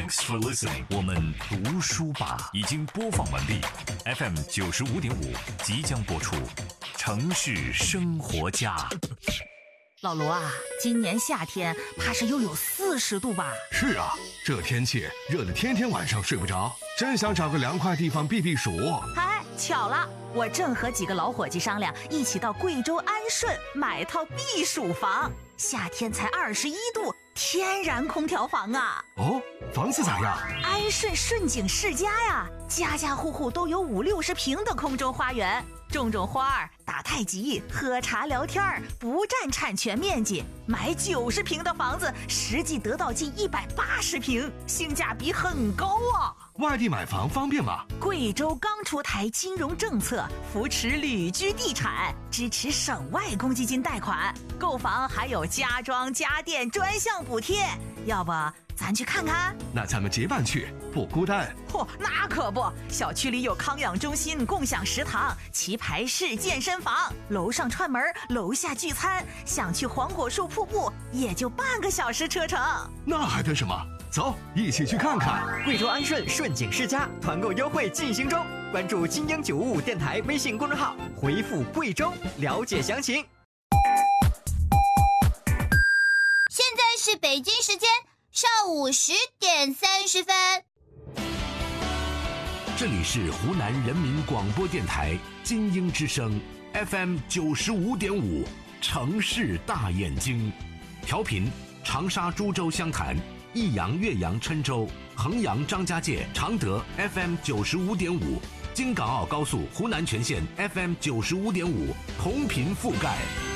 Thanks for listening。我们读书吧已经播放完毕 ，FM 95.5即将播出。城市生活家。 老罗啊，今年夏天怕是又有40度吧？ 是啊，这天气热得天天晚上睡不着，真想找个凉快地方避避暑。 哎，巧了，我正和几个老伙计商量，一起到贵州安顺买套避暑房，夏天才21度，天然空调房啊。 哦，房子咋样？ 安顺顺景世家呀，家家户户都有50-60平的空中花园，种种花儿，打太极，喝茶聊天儿，不占产权面积。买90平的房子，实际得到近180平，性价比很高啊。 外地买房方便吗？ 贵州刚出台金融政策，扶持旅居地产，支持省外公积金贷款，购房还有家装家电专项补贴。要不咱去看看？ 那咱们结伴去，不孤单。 那可不，小区里有康养中心、共享食堂、棋牌室、健身房，楼上串门，楼下聚餐，想去黄果树瀑布也就半个小时车程。 那还等什么？走，一起去看看。 贵州安顺顺景世家团购优惠进行中，关注金鹰955电台微信公众号，回复贵州了解详情。 现在是北京时间上午10点30分。 这里是湖南人民广播电台金鹰之声 FM 95.5城市大眼睛，调频长沙株洲湘潭、益阳岳阳郴州、衡阳张家界、常德 FM 95.5，京港澳高速湖南全线 FM 95.5同频覆盖。